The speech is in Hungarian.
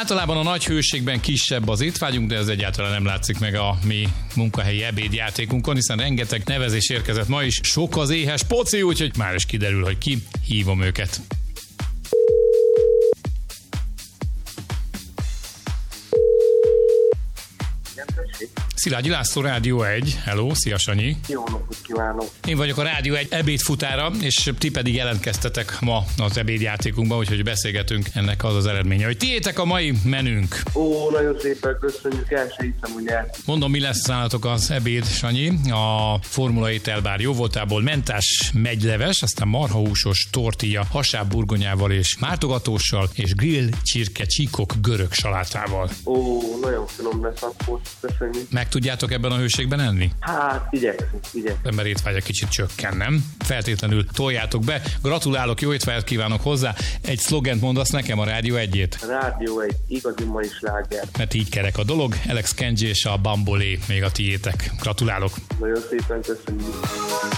Általában a nagy hőségben kisebb az étvágyunk, de ez egyáltalán nem látszik meg a mi munkahelyi ebédjátékunkon, hiszen rengeteg nevezés érkezett ma is. Sok az éhes poci, úgyhogy már is kiderül, hogy ki. Hívom őket. Szilágyi László, Rádió 1. Hello, szia Sanyi. Jó napot kívánok. Én vagyok a Rádió 1 ebédfutára, és ti pedig jelentkeztetek ma az ebédjátékunkba, úgyhogy beszélgetünk, ennek az az eredménye, hogy tiétek a mai menünk. Ó, nagyon szépen köszönjük, el se hiszem, hogy el. Mondom, mi lesz nálatok az ebéd, Sanyi. A formula ételbár jóvoltából mentás megyleves, aztán marhahúsos tortilla, hasáb burgonyával és mártogatóssal, és grill csirke csíkok görög salátával. Ó, nagyon finom lesz akkor, köszönjük. Meg tudjátok ebben a hőségben enni? Hát, igyekszünk. Mert étvágya kicsit csökken, nem? Feltétlenül toljátok be. Gratulálok, jó étvágyat kívánok hozzá. Egy szlogent mondasz nekem a Rádió 1-ét? Rádió 1, igazi mai sláger. Mert így kerek a dolog. Alex Kenji és a Bambolé még a tiétek. Gratulálok. Nagyon szépen köszönjük.